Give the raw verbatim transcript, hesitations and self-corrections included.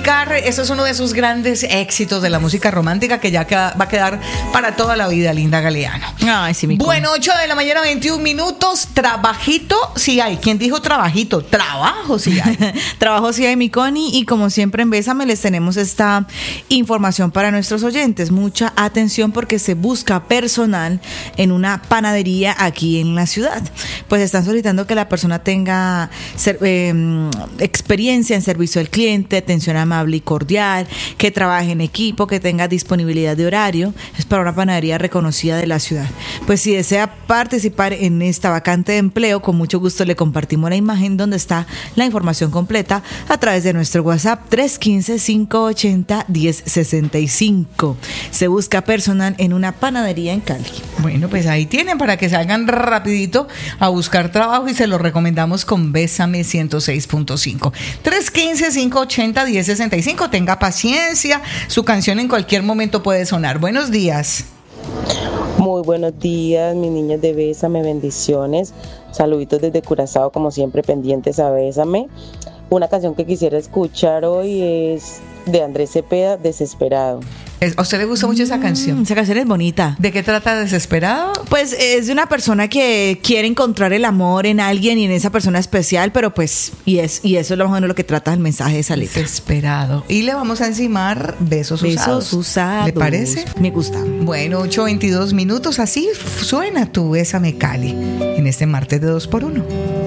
dedicar, eso es uno de esos grandes éxitos de la música romántica que ya queda, va a quedar para toda la vida, Linda Galeano. Ay, sí, mi Bueno, ocho de la mañana, veintiún minutos. Trabajito sí hay. ¿Quién dijo trabajito? Trabajo sí hay. Trabajo sí hay, mi Connie. Y como siempre en Bésame les tenemos esta información para nuestros oyentes. Mucha atención porque se busca personal en una panadería aquí en la ciudad. Pues están solicitando que la persona tenga ser, eh, experiencia en servicio al cliente, atención amable y cordial, que trabaje en equipo, que tenga disponibilidad de horario. Es para una panadería reconocida de la ciudad. Pues si desea participar en esta vacante de empleo, con mucho gusto le compartimos la imagen donde está la información completa a través de nuestro WhatsApp tres uno cinco, cinco ocho cero, uno cero seis cinco. Se busca personal en una panadería en Cali. Bueno, pues ahí tienen para que salgan rapidito a buscar trabajo y se lo recomendamos con Bésame ciento seis punto cinco. tres uno cinco, cinco ocho cero, uno cero seis cinco. Tenga paciencia, su canción en cualquier momento puede sonar. Buenos días. Muy buenos días, mis niños de Bésame, bendiciones. Saluditos desde Curazao, como siempre pendientes a Bésame. Una canción que quisiera escuchar hoy es de Andrés Cepeda, Desesperado. ¿A usted le gusta mucho esa canción? Mm, esa canción es bonita. ¿De qué trata Desesperado? Pues es de una persona que quiere encontrar el amor en alguien y en esa persona especial, pero pues, y es y eso es lo más o menos lo que trata el mensaje de esa letra. Desesperado. Y le vamos a encimar besos, Besos usados. usados. ¿Le parece? Me gusta. Bueno, ocho veintidós minutos, así suena tu Bésame Cali en este martes de dos por uno.